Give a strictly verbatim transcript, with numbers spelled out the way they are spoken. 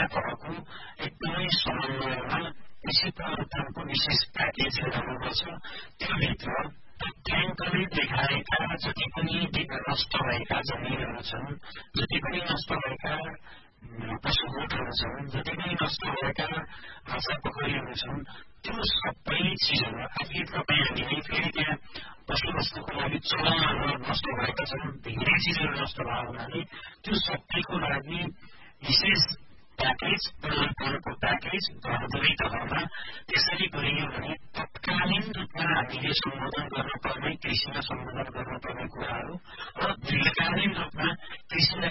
तयार भएको एकदमै समन्वयमा कृषि परिवर्तनको विशेष प्याकेज ल्याउनुपर्छ। त्योभित्र तथ्याङ्कले देखाएका जति पनि नष्ट भएका जमिनहरू छन्, जति पनि नष्ट भएका पशुगोठहरू छन्, जति पनि नष्ट भएका आशा पोखरीहरू छन्, त्यो सबै चिजहरू आखिर तपाईँ हामीले फेरि त्यहाँ पशु वस्तुको लागि चुनावहरू नष्ट भएका छन्, धेरै चिजहरू नष्ट भयो हुनाले त्यो सबैको लागि विशेष प्याकेज परिवर्तनको प्याकेज दुवै तहमा त्यसरी गरियो भने तत्कालीन रूपमा हामीले सम्बोधन गर्नुपर्ने कृषिमा सम्बोधन गर्नुपर्ने कुराहरू र दीर्घकालीन रूपमा कृषिलाई